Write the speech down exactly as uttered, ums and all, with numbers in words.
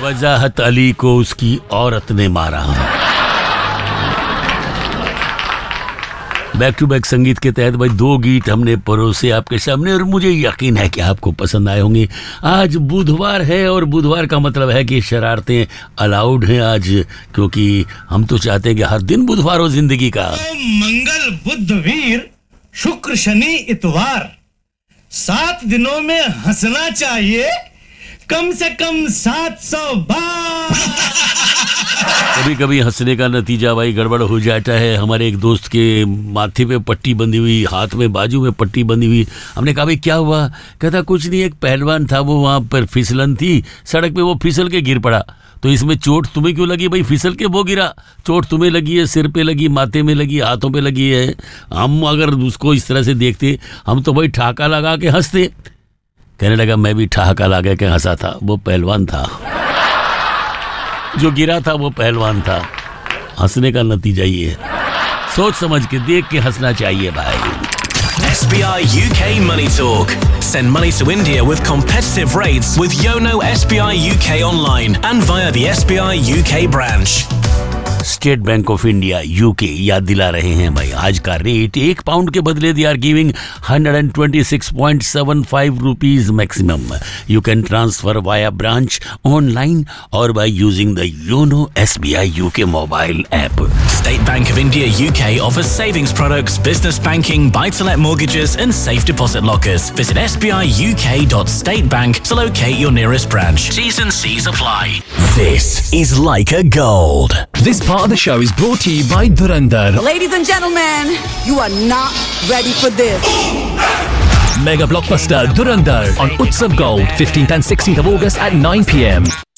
वजाहत अली को उसकी औरत ने मारा। बैक टू बैक संगीत के तहत भाई दो गीत हमने परोसे आपके सामने और मुझे यकीन है कि आपको पसंद आए होंगे। आज बुधवार है और बुधवार का मतलब है कि शरारतें अलाउड हैं आज, क्योंकि हम तो चाहते हैं कि हर दिन बुधवार हो जिंदगी का। मंगल बुध वीर शुक्र शनि इतवार, सात दिनों में हंसना चाहिए कम से कम सात सौ बार। कभी कभी हंसने का नतीजा भाई गड़बड़ हो जाता है। हमारे एक दोस्त के माथे पे पट्टी बंधी हुई, हाथ में बाजू में पट्टी बंधी हुई। हमने कहा भाई क्या हुआ? कहता कुछ नहीं, एक पहलवान था, वो वहाँ पर फिसलन थी सड़क पे, वो फिसल के गिर पड़ा। तो इसमें चोट तुम्हें क्यों लगी भाई? फिसल के वो गिरा, चोट तुम्हें लगी है, सिर पे लगी, माथे में लगी, हाथों पे लगी है। हम अगर उसको इस तरह से देखते, हम तो भाई ठहाका लगा के हंसते। कहने लगा मैं भी ठहाका लगा के हंसा था, वो पहलवान था, जो गिरा था वो पहलवान था। हंसने का नतीजा ये है, सोच समझ के देख के हंसना चाहिए भाई। S B I U K Money Talk. Send money to India with competitive rates with Yono S B I U K online and via the S B I U K branch. State bank of India UK याद दिला रहे हैं भाई, आज का rate एक pound के बदले they are giving one hundred twenty-six point seven five rupees maximum. You can transfer via branch, online or by using the Yono S B I U K mobile app. State Bank of India U K offers savings products, business banking, buy-to-let mortgages and safe deposit lockers. Visit s b i u k dot state bank to locate your nearest branch. T's and C's apply. This is Leica Gold. This part of the show is brought to you by Dhurandhar. Ladies and gentlemen, you are not ready for this. Mega blockbuster Dhurandhar on Utsav Gold, fifteenth and sixteenth of August at nine p m.